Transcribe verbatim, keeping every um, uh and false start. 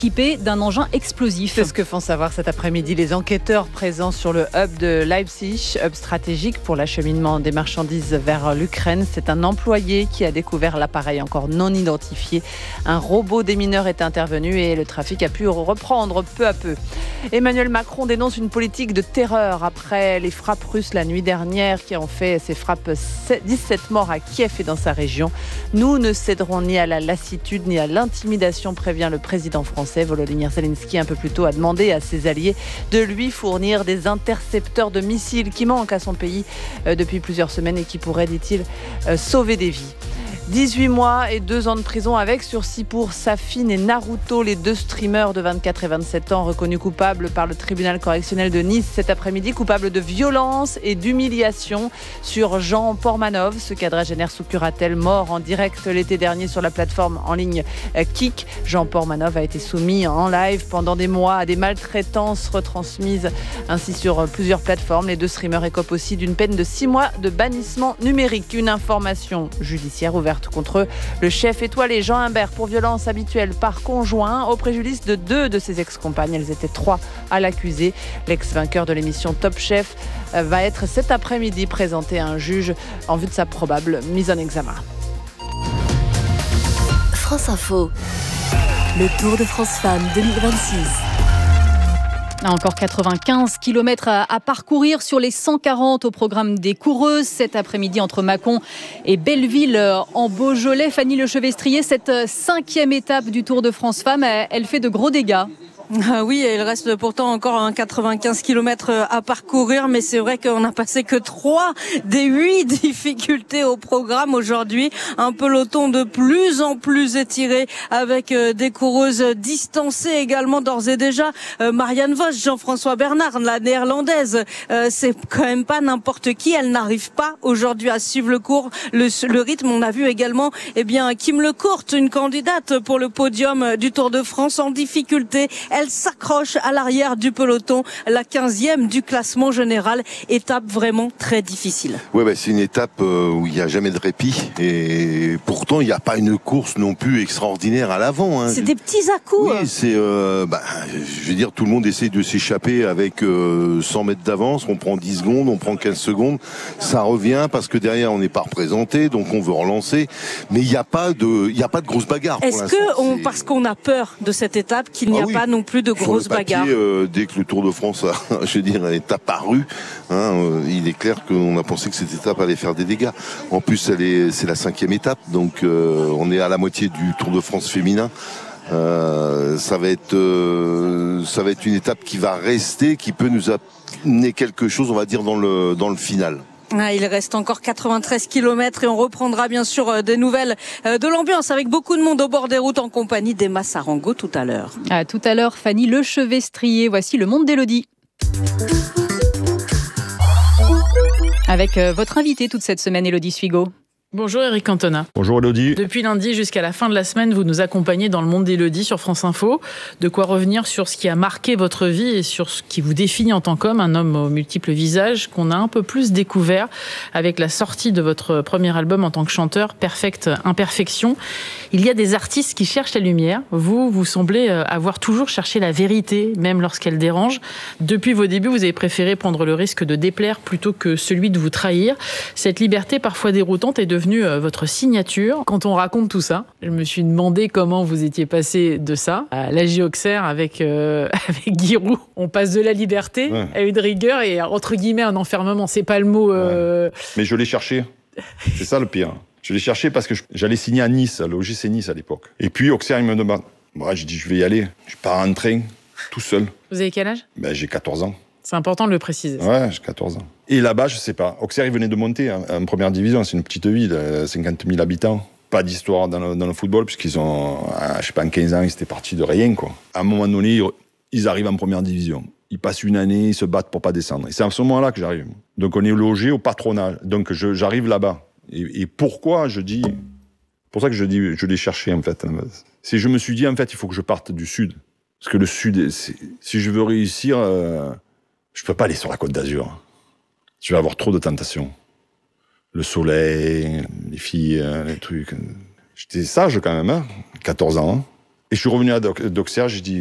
équipé d'un engin explosif. C'est ce que font savoir cet après-midi les enquêteurs présents sur le hub de Leipzig, hub stratégique pour l'acheminement des marchandises vers l'Ukraine. C'est un employé qui a découvert l'appareil encore non identifié. Un robot démineur est intervenu et le trafic a pu reprendre peu à peu. Emmanuel Macron dénonce une politique de terreur après les frappes russes la nuit dernière qui ont fait ces frappes dix-sept morts à Kiev et dans sa région. Nous ne céderons ni à la lassitude ni à l'intimidation, prévient le président français. Volodymyr Zelensky, un peu plus tôt, a demandé à ses alliés de lui fournir des intercepteurs de missiles qui manquent à son pays euh, depuis plusieurs semaines et qui pourraient, dit-il, euh, sauver des vies. dix-huit mois et deux ans de prison avec sursis pour Safin et Naruto, les deux streamers de vingt-quatre et vingt-sept ans reconnus coupables par le tribunal correctionnel de Nice cet après-midi, coupables de violence et d'humiliation sur Jean Portmanov, ce quadragénaire sous curatelle mort en direct l'été dernier sur la plateforme en ligne Kik. Jean Portmanov a été soumis en live pendant des mois à des maltraitances retransmises ainsi sur plusieurs plateformes. Les deux streamers écopent aussi d'une peine de six mois de bannissement numérique. Une information judiciaire ouverte contre le chef étoilé Jean Humbert pour violence habituelle par conjoint au préjudice de deux de ses ex-compagnes. Elles étaient trois à l'accuser. L'ex-vainqueur de l'émission Top Chef va être cet après-midi présenté à un juge en vue de sa probable mise en examen. France Info, le Tour de France Femmes deux mille vingt-six. Encore quatre-vingt-quinze kilomètres à, à parcourir sur les cent quarante au programme des coureuses cet après-midi entre Mâcon et Belleville en Beaujolais. Fanny Lechevestrier, cette cinquième étape du Tour de France Femmes, elle, elle fait de gros dégâts. Ah oui, il reste pourtant encore un quatre-vingt-quinze kilomètres à parcourir, mais c'est vrai qu'on n'a passé que trois des huit difficultés au programme aujourd'hui. Un peloton de plus en plus étiré avec des coureuses distancées également d'ores et déjà. Marianne Vos, Jean-François Bernard, la néerlandaise, c'est quand même pas n'importe qui. Elle n'arrive pas aujourd'hui à suivre le cours, le, le rythme. On a vu également, eh bien, Kim Lecourt, une candidate pour le podium du Tour de France en difficulté. Elle s'accroche à l'arrière du peloton, la quinzième du classement général. Étape vraiment très difficile. Ouais, bah, c'est une étape où il n'y a jamais de répit et pourtant il n'y a pas une course non plus extraordinaire à l'avant. Hein. C'est des petits à-coups. Oui, c'est, euh, bah, je veux dire, tout le monde essaie de s'échapper avec euh, cent mètres d'avance. On prend dix secondes, on prend quinze secondes. Ça revient parce que derrière on n'est pas représenté, donc on veut relancer. Mais il n'y a pas de, il n'y a pas de grosse bagarre. Est-ce pour l'instant. que, on, parce qu'on a peur de cette étape, qu'il n'y a ah oui. pas non plus de grosses bagarres. Euh, dès que le Tour de France a, je veux dire, est apparu, hein, euh, il est clair qu'on a pensé que cette étape allait faire des dégâts. En plus, elle est, c'est la cinquième étape, donc euh, on est à la moitié du Tour de France féminin. Euh, ça va être, euh, ça va être une étape qui va rester, qui peut nous amener quelque chose, on va dire, dans le dans le final. Ah, il reste encore quatre-vingt-treize kilomètres et on reprendra bien sûr des nouvelles de l'ambiance avec beaucoup de monde au bord des routes en compagnie d'Emma Sarango tout à l'heure. À tout à l'heure, Fanny Lechevestrier. Voici le monde d'Élodie. Avec votre invitée toute cette semaine, Élodie Suigo. Bonjour Eric Cantona. Bonjour Élodie. Depuis lundi jusqu'à la fin de la semaine, vous nous accompagnez dans le monde d'Élodie sur France Info. De quoi revenir sur ce qui a marqué votre vie et sur ce qui vous définit en tant qu'homme, un homme aux multiples visages qu'on a un peu plus découvert avec la sortie de votre premier album en tant que chanteur, Perfect Imperfection. Il y a des artistes qui cherchent la lumière. Vous, vous semblez avoir toujours cherché la vérité, même lorsqu'elle dérange. Depuis vos débuts, vous avez préféré prendre le risque de déplaire plutôt que celui de vous trahir. Cette liberté parfois déroutante est devenue votre signature. Quand on raconte tout ça, je me suis demandé comment vous étiez passé de ça à l'A J Auxerre avec, euh, avec Giroud. On passe de la liberté ouais. à une rigueur et entre guillemets un enfermement. C'est pas le mot... Euh... Ouais. Mais je l'ai cherché. C'est ça le pire. Je l'ai cherché parce que j'allais signer à Nice, à l'O G C Nice à l'époque. Et puis Auxerre, il me demande. Moi, j'ai dit, je vais y aller. Je pars en train, tout seul. Vous avez quel âge ? Ben, j'ai quatorze ans. C'est important de le préciser. Ouais, j'ai quatorze ans. Et là-bas, je sais pas. Auxerre, il venait de monter en, en première division. C'est une petite ville, cinquante mille habitants. Pas d'histoire dans le, dans le football, puisqu'ils ont, je sais pas, en quinze ans, ils étaient partis de rien, quoi. À un moment donné, ils arrivent en première division. Ils passent une année, ils se battent pour pas descendre. Et c'est à ce moment-là que j'arrive. Donc, on est logé au patronat. Donc, je, j'arrive là-bas. Et, et pourquoi je dis... C'est pour ça que je dis, je l'ai cherché, en fait. C'est je me suis dit, en fait, il faut que je parte du sud. Parce que le sud, c'est, si je veux réussir... Euh, je peux pas aller sur la Côte d'Azur. Je vais avoir trop de tentations. Le soleil, les filles, les trucs. J'étais sage quand même, hein, quatorze ans. Et je suis revenu à d'Auxerre, j'ai dit